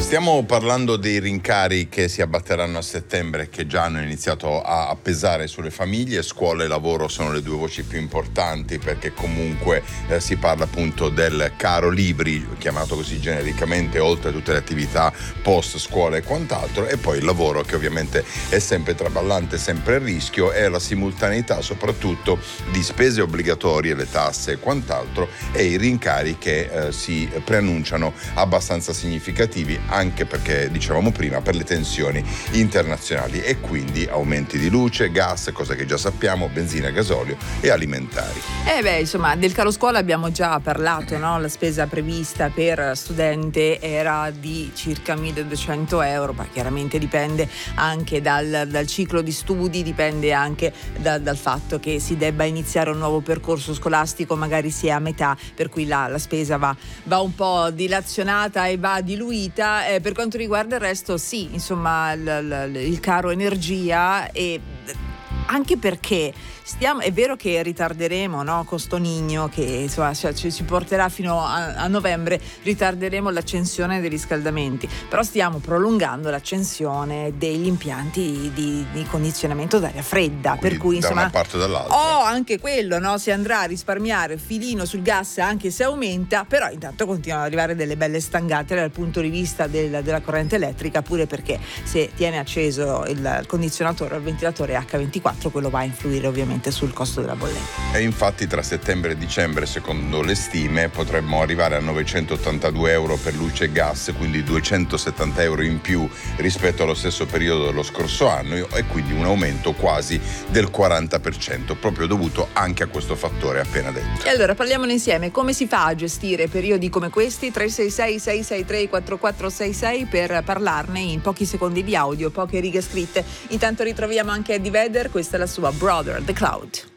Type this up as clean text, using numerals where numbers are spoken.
Stiamo parlando dei rincari che si abbatteranno a settembre e che già hanno iniziato a pesare sulle famiglie. Scuola e lavoro sono le due voci più importanti, perché comunque si parla appunto del caro libri, chiamato così genericamente, oltre a tutte le attività post scuola e quant'altro, e poi il lavoro, che ovviamente è sempre traballante, sempre a rischio, e la simultaneità soprattutto di spese obbligatorie, le tasse e quant'altro, e i rincari che si preannunciano abbastanza significativi, anche perché, dicevamo prima, per le tensioni internazionali, e quindi aumenti di luce, gas, cosa che già sappiamo, benzina, gasolio e alimentari. Insomma, del caro scuola abbiamo già parlato, no? La spesa prevista per studente era di circa 1.200 euro, ma chiaramente dipende anche dal ciclo di studi, dipende anche dal fatto che si debba iniziare un nuovo percorso scolastico, magari si è a metà, per cui la spesa va un po' dilazionata e va diluita. Per quanto riguarda il resto, sì, insomma, il caro energia, e anche perché è vero che ritarderemo, no, con sto Niño che insomma ci porterà fino a novembre, ritarderemo l'accensione dei riscaldamenti, però stiamo prolungando l'accensione degli impianti di condizionamento d'aria fredda. Quindi, per cui insomma, da una parte o dall'altra, anche quello, no, si andrà a risparmiare filino sul gas, anche se aumenta, però intanto continuano ad arrivare delle belle stangate dal punto di vista della corrente elettrica, pure perché se tiene acceso il condizionatore o il ventilatore H24, quello va a influire ovviamente sul costo della bolletta. E infatti tra settembre e dicembre, secondo le stime, potremmo arrivare a 982 euro per luce e gas, quindi 270 euro in più rispetto allo stesso periodo dello scorso anno, e quindi un aumento quasi del 40%, proprio dovuto anche a questo fattore appena detto. E allora parliamone insieme: come si fa a gestire periodi come questi? 366-663-4466 per parlarne in pochi secondi di audio, poche righe scritte. Intanto ritroviamo anche Eddie Vedder, questa è la sua Brother, The Cloud.